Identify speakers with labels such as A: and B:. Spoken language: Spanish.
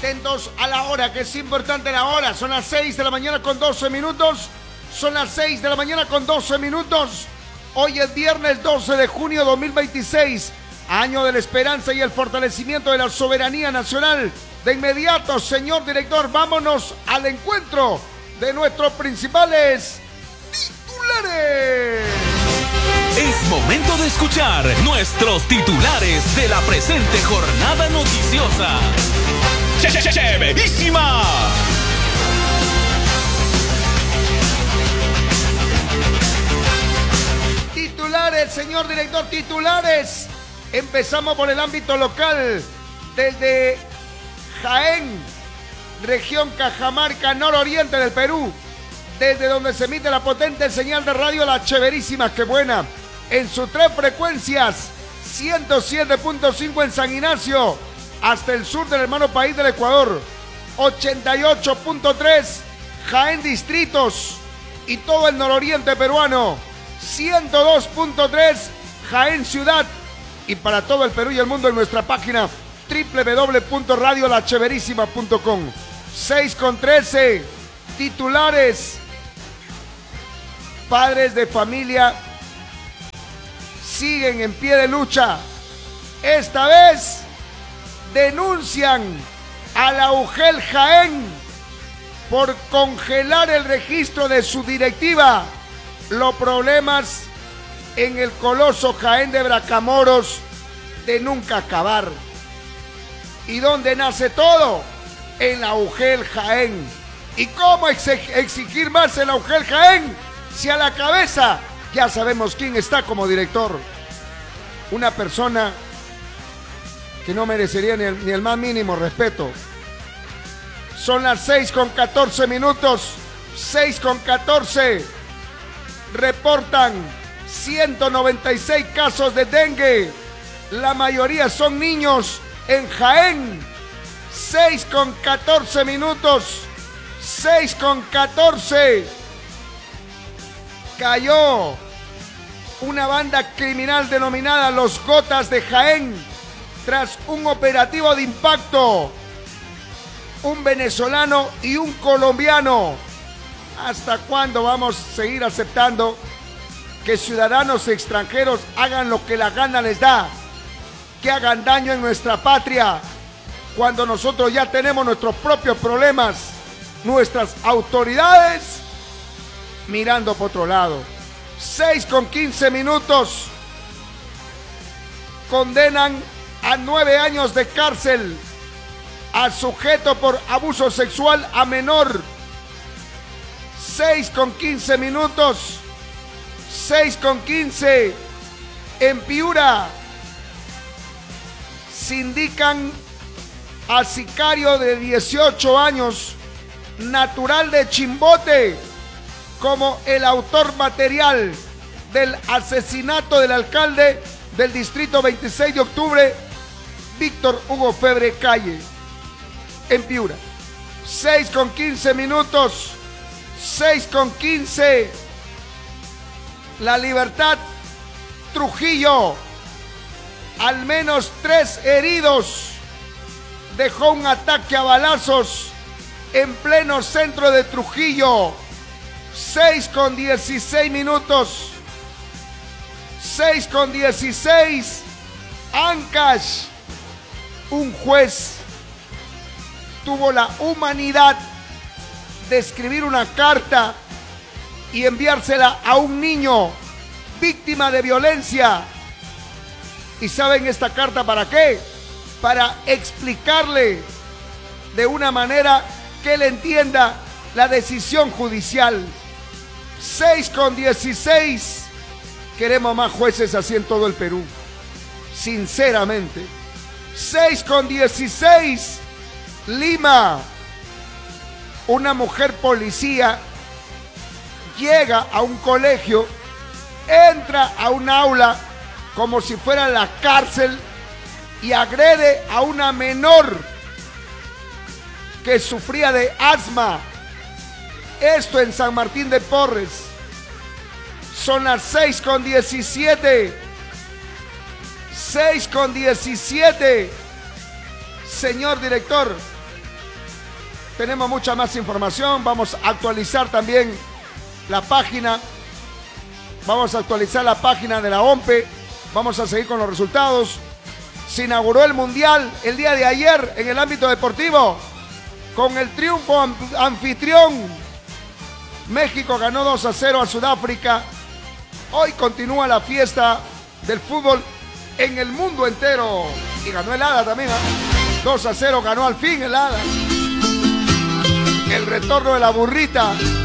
A: Atentos a la hora, que es importante la hora. Son las 6 de la mañana con 12 minutos. Son las 6 de la mañana con 12 minutos. Hoy es viernes 12 de junio 2026. Año de la esperanza y el fortalecimiento de la soberanía nacional. De inmediato, señor director, vámonos al encuentro de nuestros principales titulares.
B: Es momento de escuchar nuestros titulares de la presente jornada noticiosa. ¡Chéverísima!
A: Titulares, señor director, titulares. Empezamos por el ámbito local. Desde Jaén, región Cajamarca, nororiente del Perú. Desde donde se emite la potente señal de radio La Chéverísima, qué buena. En sus 3 frecuencias, 107.5 en San Ignacio, hasta el sur del hermano país del Ecuador, 88.3 Jaén Distritos y todo el nororiente peruano, 102.3 Jaén Ciudad, y para todo el Perú y el mundo en nuestra página www.radiolacheverísima.com. 6:13 titulares. Padres de familia siguen en pie de lucha. Esta vez denuncian a la UGEL Jaén por congelar el registro de su directiva. Los problemas en el coloso Jaén de Bracamoros de nunca acabar. ¿Y dónde nace todo? En la UGEL Jaén. ¿Y cómo exigir más en la UGEL Jaén? Si a la cabeza ya sabemos quién está como director. Una persona que no merecería ni el más mínimo respeto. Son las 6:14 minutos. 6:14. Reportan 196 casos de dengue. La mayoría son niños en Jaén. 6:14 minutos. 6:14. Cayó una banda criminal denominada Los Gotas de Jaén tras un operativo de impacto. Un venezolano y un colombiano. ¿Hasta cuándo vamos a seguir aceptando que ciudadanos extranjeros hagan lo que la gana les da? Que hagan daño en nuestra patria, cuando nosotros ya tenemos nuestros propios problemas. Nuestras autoridades mirando por otro lado. 6:15 minutos. Condenan a 9 años de cárcel a sujeto por abuso sexual a menor. 6:15 minutos. 6:15. En Piura sindican a sicario de 18 años, natural de Chimbote, como el autor material del asesinato del alcalde del distrito 26 de octubre, Víctor Hugo Febre Calle, en Piura. 6:15 minutos. 6:15. La Libertad, Trujillo, al menos 3 heridos. Dejó un ataque a balazos en pleno centro de Trujillo. 6:16 minutos. 6:16. Ancash, un juez tuvo la humanidad de escribir una carta y enviársela a un niño víctima de violencia. ¿Y saben esta carta para qué? Para explicarle de una manera que él entienda la decisión judicial. 6:16. Queremos más jueces así en todo el Perú, sinceramente. 6:16. Lima, una mujer policía llega a un colegio, entra a un aula como si fuera la cárcel y agrede a una menor que sufría de asma. Esto en San Martín de Porres. Son las 6:17. 6:17. Señor director, tenemos mucha más información. Vamos a actualizar también la página. Vamos a actualizar la página de la OMPE. Vamos a seguir con los resultados. Se inauguró el Mundial el día de ayer en el ámbito deportivo con el triunfo anfitrión. México ganó 2-0 a Sudáfrica. Hoy continúa la fiesta del fútbol en el mundo entero. Y ganó el ADA también, ¿eh? 2-0 ganó al fin el ADA. El retorno de la burrita